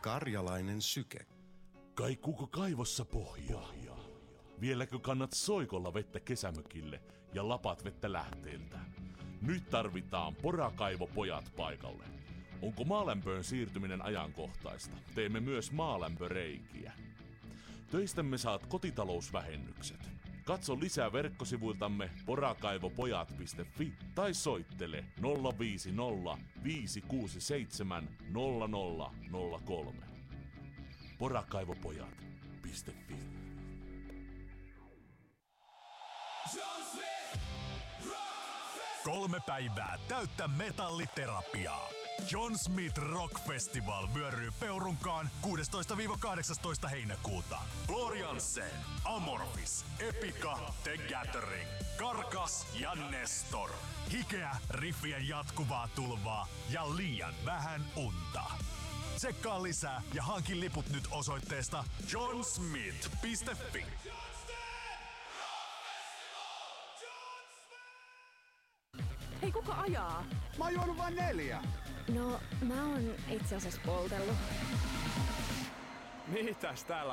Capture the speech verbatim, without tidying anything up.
Karjalainen syke. Kaikuuko kaivossa pohjaa? Vieläkö kannat soikolla vettä kesämökille ja lapat vettä lähteeltä? Nyt tarvitaan porakaivopojat paikalle. Onko maalämpöön siirtyminen ajankohtaista? Teemme myös maalämpöreikiä. Töistämme saat kotitalousvähennykset. Katso lisää verkkosivuiltamme porakaivopojat piste fi tai soittele nolla viisi nolla viisi kuusi seitsemän nolla nolla nolla kolme. porakaivopojat piste fi. Kolme päivää täyttä metalliterapiaa. John Smith Rock Festival vyöryy Peurunkaan kuudestoista kahdeksastoista heinäkuuta. Floriansen, Amorphis, Epica, The Gathering, Karkas ja Nestor. Hikeä, riffien jatkuvaa tulvaa ja liian vähän unta. Tsekkaa lisää ja hankin liput nyt osoitteesta john smith piste fi. Hei, kuka ajaa? Mä oon juonut vain neljä. No, mä oon itse asiassa poltellut. Mitäs täällä